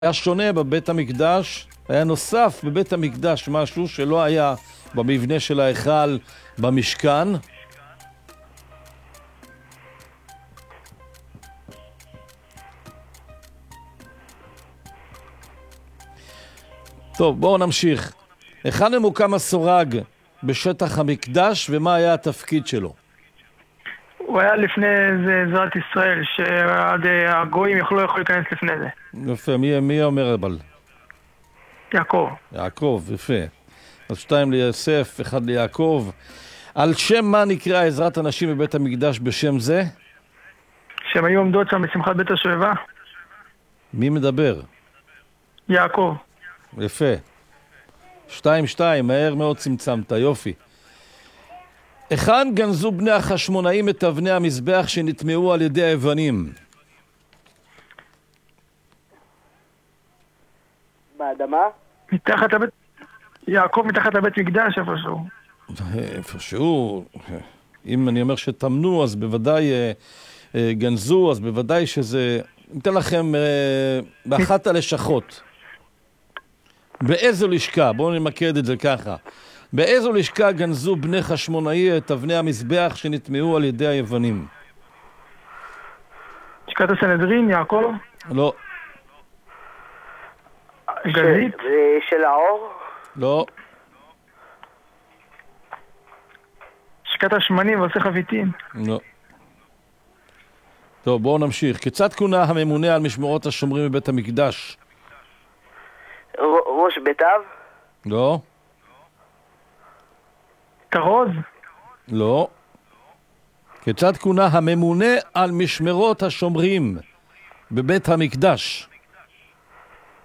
היה שונה בבית המקדש, היה נוסף בבית המקדש משהו שלא היה במבנה של ההיכל במשכן. טוב, בואו נמשיך. היכן ממוקם הסורג בשטח המקדש ומה היה התפקיד שלו? הוא היה לפני זה עזרת ישראל, שעד הגויים יכלו להיכנס לפני זה. יפה, מי אומר אבל? יעקב. יעקב, יפה. אז 2 ליוסף, 1 ליעקב. על שם מה נקרא עזרת הנשים בבית המקדש בשם זה? שהם היו עומדות שם בשמחת בית השואבה. מי מדבר? יעקב. יפה. 2-2, מהר מאוד צמצמת, יופי. היכן גנזו בני החשמונאים את אבני המזבח שנטמעו על ידי היוונים? באדמה? מתחת לבית... יעקב מתחת לבית מקדש איפשהו. איפשהו. אם אני אומר שתמנו, אז בוודאי גנזו, אז בוודאי שזה... ניתן לכם באחת הלשכות. באיזו לשכה? בואו נמקד את זה ככה. באיזו לשכה גנזו בני חשמונאי את אבני המזבח שנטמעו על ידי היוונים? לשכת הסנהדרין, יעקב? לא. גזית? של האור? לא. לשכת השמנים ועושה חביתים? לא. טוב, בואו נמשיך. כיצד כונה הממונה על משמרות השומרים בבית המקדש? ראש ביתיו? לא. כרוז? לא. כיצד כונה הממונה על משמרות השומרים בבית המקדש?